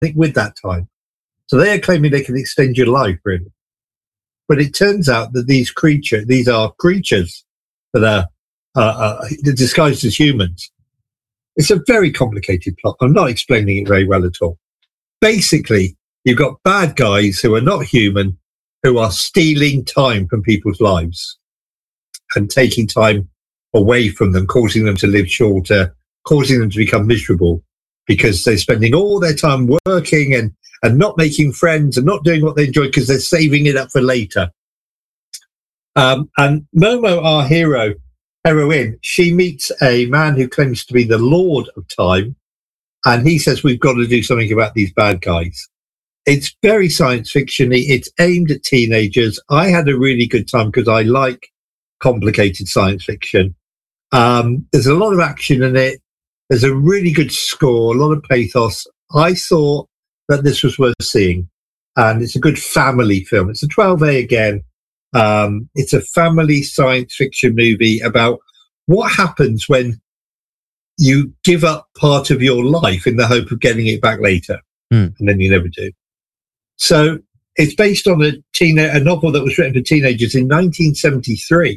with that time. So they are claiming they can extend your life, really. But it turns out that these are creatures that are disguised as humans. It's a very complicated plot. I'm not explaining it very well at all. Basically, you've got bad guys who are not human, who are stealing time from people's lives and taking time away from them, causing them to live shorter, causing them to become miserable because they're spending all their time working and not making friends and not doing what they enjoy because they're saving it up for later. And Momo, our heroine, she meets a man who claims to be the Lord of Time, and he says we've got to do something about these bad guys. It's very science fiction-y. It's aimed at teenagers. I had a really good time because I like complicated science fiction. There's a lot of action in it. There's a really good score, a lot of pathos. I thought that this was worth seeing, and it's a good family film. It's a 12A again. It's a family science fiction movie about what happens when you give up part of your life in the hope of getting it back later, and then you never do. So it's based on a novel that was written for teenagers in 1993.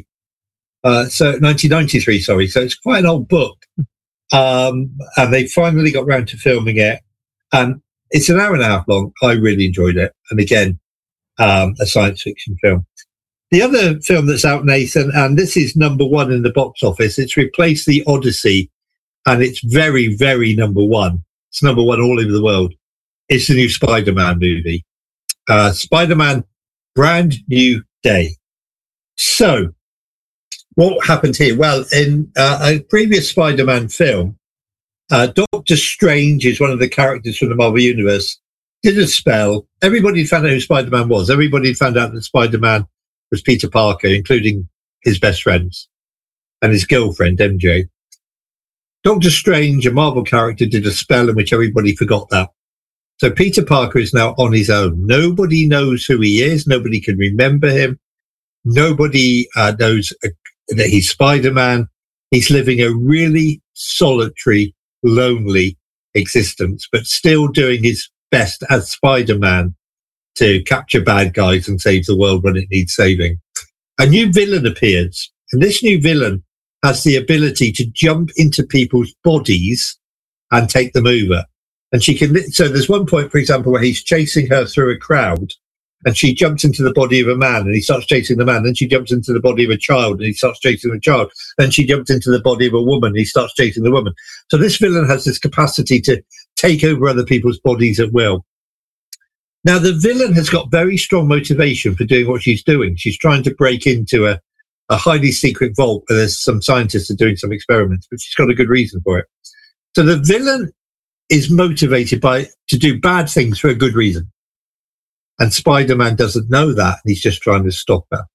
1993, sorry. So it's quite an old book. And they finally got round to filming it. And it's an hour and a half long. I really enjoyed it. And again, a science fiction film. The other film that's out, Nathan, and this is number one in the box office, it's replaced The Odyssey, and it's very, very number one. It's number one all over the world. It's the new Spider-Man movie. Spider-Man Brand New Day. So, what happened here? Well, in a previous Spider-Man film, Doctor Strange is one of the characters from the Marvel Universe, did a spell. Everybody found out who Spider-Man was. Everybody found out that Spider-Man was Peter Parker, including his best friends and his girlfriend, MJ. Doctor Strange, a Marvel character, did a spell in which everybody forgot that. So Peter Parker is now on his own. Nobody knows who he is. Nobody can remember him. Nobody knows that he's Spider-Man. He's living a really solitary, lonely existence, but still doing his best as Spider-Man to capture bad guys and save the world when it needs saving. A new villain appears, and this new villain has the ability to jump into people's bodies and take them over. And she can, so there's one point, for example, where he's chasing her through a crowd and she jumps into the body of a man and he starts chasing the man. Then she jumps into the body of a child and he starts chasing the child. Then she jumps into the body of a woman and he starts chasing the woman. So this villain has this capacity to take over other people's bodies at will. Now, the villain has got very strong motivation for doing what she's doing. She's trying to break into a highly secret vault where there's some scientists are doing some experiments, but she's got a good reason for it. So the villain is motivated to do bad things for a good reason. And Spider-Man doesn't know that, and he's just trying to stop her.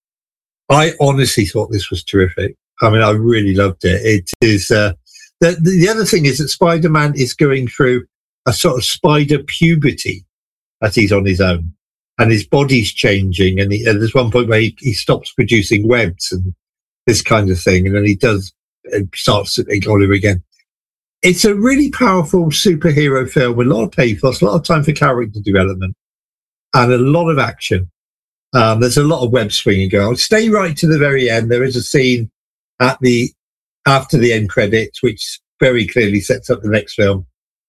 I honestly thought this was terrific. I mean, I really loved it. It is, the other thing is that Spider-Man is going through a sort of spider puberty as he's on his own, and his body's changing, and there's one point where he stops producing webs and this kind of thing, and then he starts all over again. It's a really powerful superhero film with a lot of pathos, a lot of time for character development, and a lot of action. There's a lot of web swinging going on. Stay right to the very end. There is a scene after the end credits, which very clearly sets up the next film.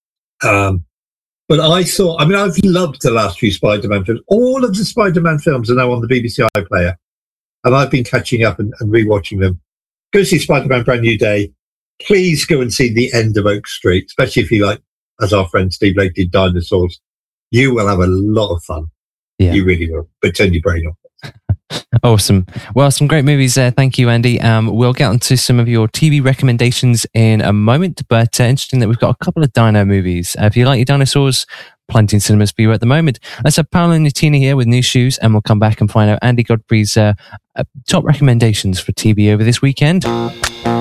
But I've loved the last few Spider-Man films. All of the Spider-Man films are now on the BBC iPlayer, and I've been catching up and rewatching them. Go see Spider-Man Brand New Day. Please go and see The End of Oak Street, especially if you like, as our friend Steve Lake did, dinosaurs. You will have a lot of fun. Yeah. You really will. But turn your brain off. Awesome. Well, some great movies there. Thank you, Andy. We'll get onto some of your TV recommendations in a moment, but interesting that we've got a couple of dino movies. If you like your dinosaurs, plenty in cinemas for you at the moment. Let's have Paolo Nutini here with New Shoes, and we'll come back and find out Andy Godfrey's top recommendations for TV over this weekend.